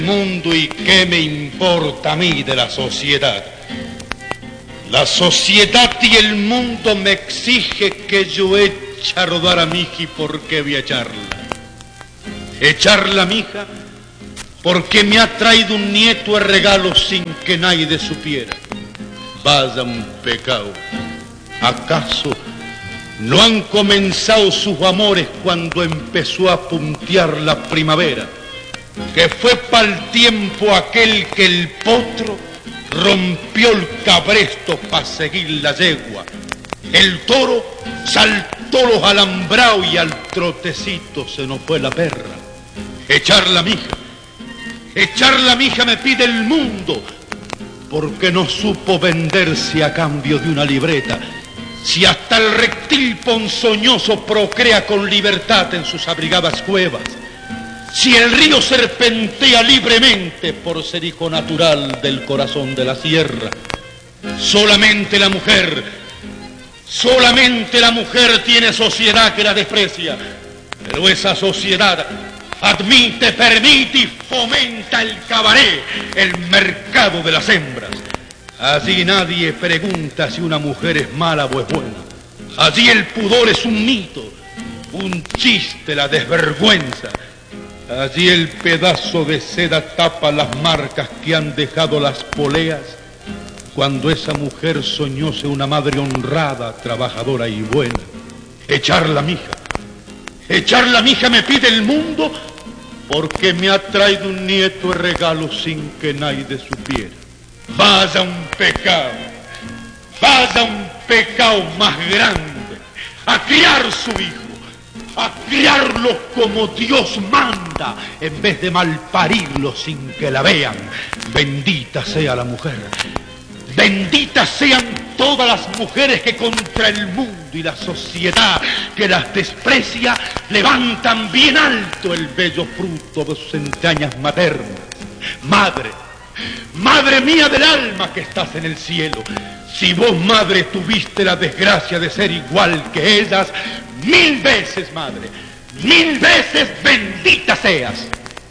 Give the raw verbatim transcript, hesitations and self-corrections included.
Mundo, y qué me importa a mí de la sociedad. La sociedad y el mundo me exige que yo eche a rodar a mi hija. ¿Y por qué voy a echarla? Echarla a mi hija porque me ha traído un nieto de regalo sin que nadie supiera. Vaya un pecado. ¿Acaso no han comenzado sus amores cuando empezó a puntear la primavera? Que fue pa'l tiempo aquel que el potro rompió el cabresto para seguir la yegua. El toro saltó los alambrados y al trotecito se nos fue la perra. Echar la mija, echar la mija me pide el mundo, porque no supo venderse a cambio de una libreta. Si hasta el reptil ponzoñoso procrea con libertad en sus abrigadas cuevas, si el río serpentea libremente por ser hijo natural del corazón de la sierra, solamente la mujer, solamente la mujer tiene sociedad que la desprecia, pero esa sociedad admite, permite y fomenta el cabaret, el mercado de las hembras. Allí nadie pregunta si una mujer es mala o es buena. Allí el pudor es un mito, un chiste, la desvergüenza. Allí el pedazo de seda tapa las marcas que han dejado las poleas cuando esa mujer soñó ser una madre honrada, trabajadora y buena. Echar la mija, echar la mija me pide el mundo porque me ha traído un nieto de regalo sin que nadie supiera. Vaya un pecado, vaya un pecado más grande, a criar su hijo, a criarlo como Dios manda, en vez de malparirlo sin que la vean. Bendita sea la mujer, benditas sean todas las mujeres que contra el mundo y la sociedad que las desprecia levantan bien alto el bello fruto de sus entrañas maternas. Madre, madre mía del alma que estás en el cielo, si vos, madre, tuviste la desgracia de ser igual que ellas, mil veces, madre, mil veces bendita seas.